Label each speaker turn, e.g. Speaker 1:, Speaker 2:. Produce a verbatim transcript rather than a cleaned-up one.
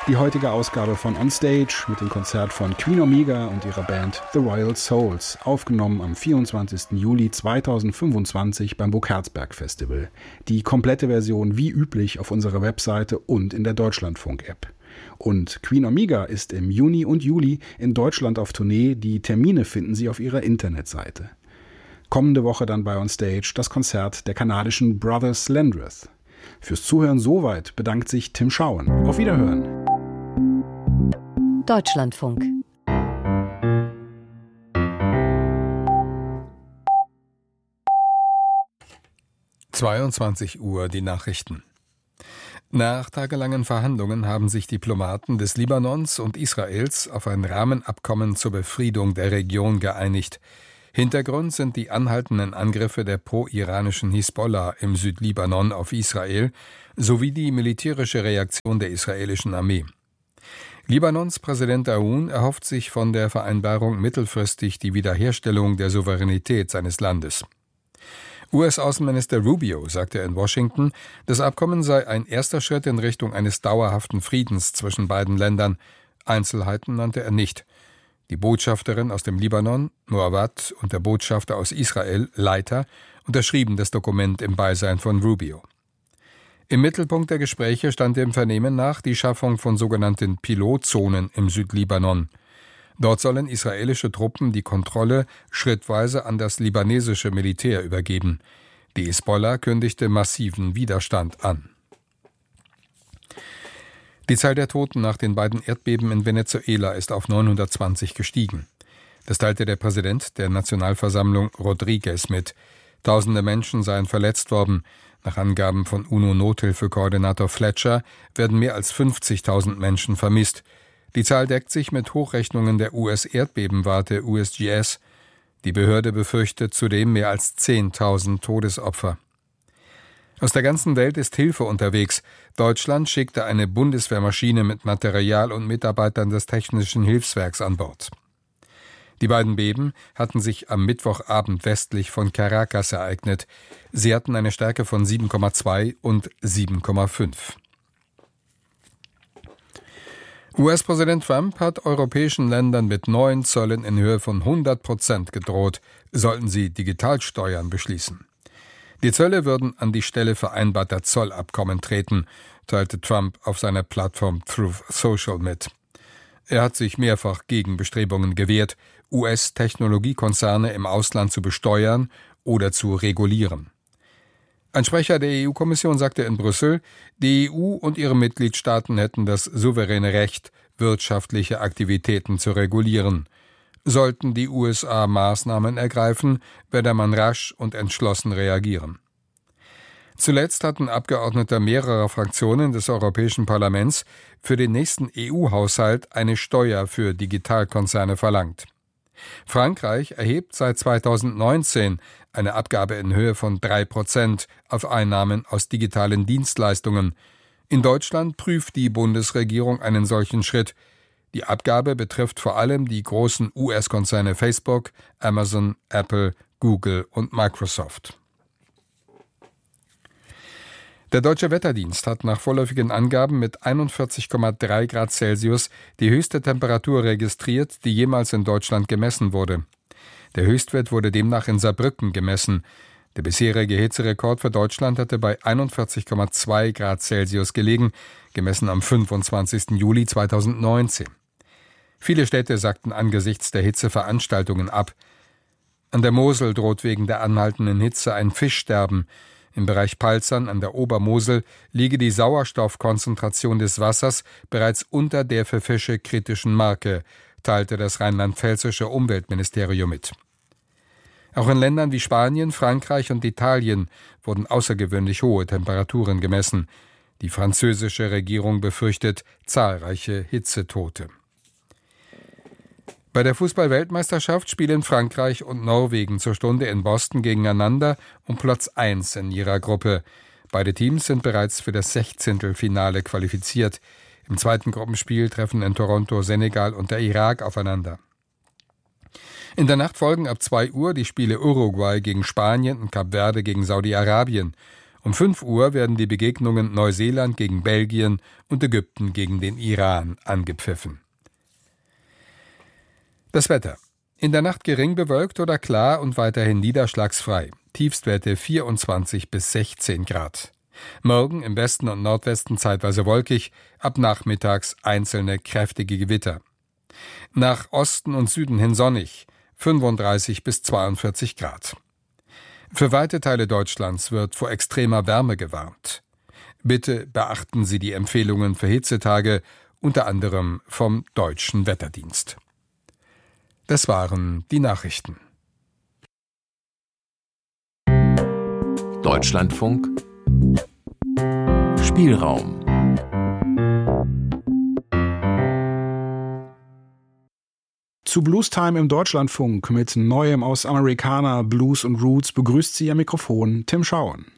Speaker 1: Die heutige Ausgabe von On Stage mit dem Konzert von Queen Omega und ihrer Band The Royal Souls, aufgenommen am vierundzwanzigsten Juli zweitausendfünfundzwanzig beim Burg Herzberg Festival. Die komplette Version wie üblich auf unserer Webseite und in der Deutschlandfunk-App. Und Queen Omega ist im Juni und Juli in Deutschland auf Tournee. Die Termine finden Sie auf ihrer Internetseite. Kommende Woche dann bei On Stage das Konzert der kanadischen Brothers Landreth. Fürs Zuhören soweit bedankt sich Tim Schauen. Auf Wiederhören.
Speaker 2: Deutschlandfunk.
Speaker 3: zweiundzwanzig Uhr die Nachrichten. Nach tagelangen Verhandlungen haben sich Diplomaten des Libanons und Israels auf ein Rahmenabkommen zur Befriedung der Region geeinigt. Hintergrund sind die anhaltenden Angriffe der pro-iranischen Hisbollah im Südlibanon auf Israel sowie die militärische Reaktion der israelischen Armee. Libanons Präsident Aoun erhofft sich von der Vereinbarung mittelfristig die Wiederherstellung der Souveränität seines Landes. U S-Außenminister Rubio sagte in Washington, das Abkommen sei ein erster Schritt in Richtung eines dauerhaften Friedens zwischen beiden Ländern. Einzelheiten nannte er nicht. Die Botschafterin aus dem Libanon, Moawad, und der Botschafter aus Israel, Leiter, unterschrieben das Dokument im Beisein von Rubio. Im Mittelpunkt der Gespräche stand dem Vernehmen nach die Schaffung von sogenannten Pilotzonen im Südlibanon. Dort sollen israelische Truppen die Kontrolle schrittweise an das libanesische Militär übergeben. Die Hisbollah kündigte massiven Widerstand an. Die Zahl der Toten nach den beiden Erdbeben in Venezuela ist auf neunhundertzwanzig gestiegen. Das teilte der Präsident der Nationalversammlung Rodriguez mit. Tausende Menschen seien verletzt worden. Nach Angaben von UNO-Nothilfekoordinator Fletcher werden mehr als fünfzigtausend Menschen vermisst. Die Zahl deckt sich mit Hochrechnungen der U S-Erdbebenwarte U S G S. Die Behörde befürchtet zudem mehr als zehntausend Todesopfer. Aus der ganzen Welt ist Hilfe unterwegs. Deutschland schickte eine Bundeswehrmaschine mit Material und Mitarbeitern des Technischen Hilfswerks an Bord. Die beiden Beben hatten sich am Mittwochabend westlich von Caracas ereignet. Sie hatten eine Stärke von sieben Komma zwei und sieben Komma fünf. U S-Präsident Trump hat europäischen Ländern mit neuen Zöllen in Höhe von hundert Prozent gedroht, sollten sie Digitalsteuern beschließen. Die Zölle würden an die Stelle vereinbarter Zollabkommen treten, teilte Trump auf seiner Plattform Truth Social mit. Er hat sich mehrfach gegen Bestrebungen gewehrt, U S-Technologiekonzerne im Ausland zu besteuern oder zu regulieren. Ein Sprecher der E U-Kommission sagte in Brüssel, die E U und ihre Mitgliedstaaten hätten das souveräne Recht, wirtschaftliche Aktivitäten zu regulieren. Sollten die U S A Maßnahmen ergreifen, werde man rasch und entschlossen reagieren. Zuletzt hatten Abgeordnete mehrerer Fraktionen des Europäischen Parlaments für den nächsten E U-Haushalt eine Steuer für Digitalkonzerne verlangt. Frankreich erhebt seit zweitausendneunzehn eine Abgabe in Höhe von drei Prozent auf Einnahmen aus digitalen Dienstleistungen. In Deutschland prüft die Bundesregierung einen solchen Schritt. Die Abgabe betrifft vor allem die großen U S-Konzerne Facebook, Amazon, Apple, Google und Microsoft. Der Deutsche Wetterdienst hat nach vorläufigen Angaben mit einundvierzig Komma drei Grad Celsius die höchste Temperatur registriert, die jemals in Deutschland gemessen wurde. Der Höchstwert wurde demnach in Saarbrücken gemessen. Der bisherige Hitzerekord für Deutschland hatte bei einundvierzig Komma zwei Grad Celsius gelegen, gemessen am fünfundzwanzigsten Juli zweitausendneunzehn. Viele Städte sagten angesichts der Hitze Veranstaltungen ab. An der Mosel droht wegen der anhaltenden Hitze ein Fischsterben. Im Bereich Palzern an der Obermosel liege die Sauerstoffkonzentration des Wassers bereits unter der für Fische kritischen Marke, teilte das rheinland-pfälzische Umweltministerium mit. Auch in Ländern wie Spanien, Frankreich und Italien wurden außergewöhnlich hohe Temperaturen gemessen. Die französische Regierung befürchtet zahlreiche Hitzetote. Bei der Fußball-Weltmeisterschaft spielen Frankreich und Norwegen zur Stunde in Boston gegeneinander um Platz eins in ihrer Gruppe. Beide Teams sind bereits für das Sechzehntelfinale qualifiziert. Im zweiten Gruppenspiel treffen in Toronto Senegal und der Irak aufeinander. In der Nacht folgen ab zwei Uhr die Spiele Uruguay gegen Spanien und Kap Verde gegen Saudi-Arabien. Um fünf Uhr werden die Begegnungen Neuseeland gegen Belgien und Ägypten gegen den Iran angepfiffen. Das Wetter. In der Nacht gering bewölkt oder klar und weiterhin niederschlagsfrei. Tiefstwerte vierundzwanzig bis sechzehn Grad. Morgen im Westen und Nordwesten zeitweise wolkig, ab nachmittags einzelne kräftige Gewitter. Nach Osten und Süden hin sonnig, fünfunddreißig bis zweiundvierzig Grad. Für weite Teile Deutschlands wird vor extremer Wärme gewarnt. Bitte beachten Sie die Empfehlungen für Hitzetage, unter anderem vom Deutschen Wetterdienst. Das waren die Nachrichten.
Speaker 2: Deutschlandfunk Spielraum.
Speaker 1: Zu Bluestime im Deutschlandfunk mit Neuem aus Americana, Blues und Roots begrüßt Sie am Mikrofon Tim Schauen.